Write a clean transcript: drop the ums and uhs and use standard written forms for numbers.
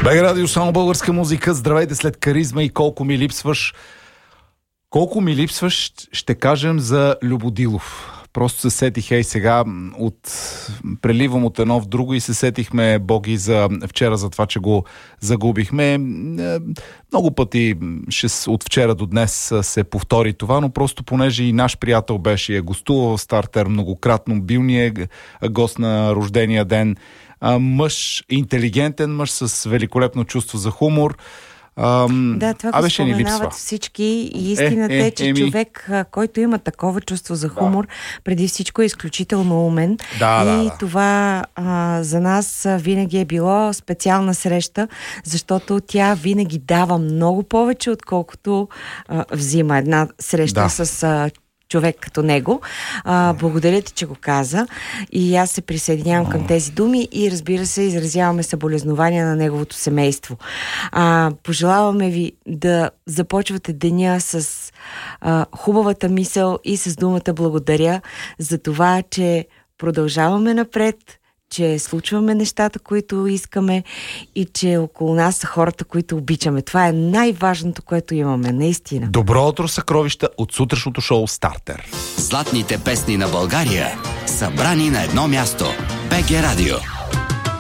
БГ Радио, само българска музика. Здравейте след Каризма и колко ми липсваш. Колко ми липсваш, ще кажем за Любодилов. Просто се сетих, сега преливам от едно в друго и се сетихме, Боги, за вчера, за това, че го загубихме. Много пъти от вчера до днес се повтори това, но просто понеже и наш приятел беше гостувал в Стартер многократно, бил ни е гост на рождения ден, мъж, интелигентен мъж с великолепно чувство за хумор. Да, това го споменават всички и истината е, че човек, който има такова чувство за хумор, преди всичко е изключително умен. Това за нас винаги е било специална среща, защото тя винаги дава много повече, отколкото взима една среща с човек като него. Благодаря ти, че го каза. И аз се присъединявам към тези думи и, разбира се, изразяваме съболезнования на неговото семейство. Пожелаваме ви да започвате деня с хубавата мисъл и с думата благодаря за това, че продължаваме напред, че случваме нещата, които искаме и че около нас са хората, които обичаме. Това е най-важното, което имаме, наистина. Добро утро, съкровища от сутрешното шоу Стартер. Златните песни на България, събрани на едно място. БГ Радио.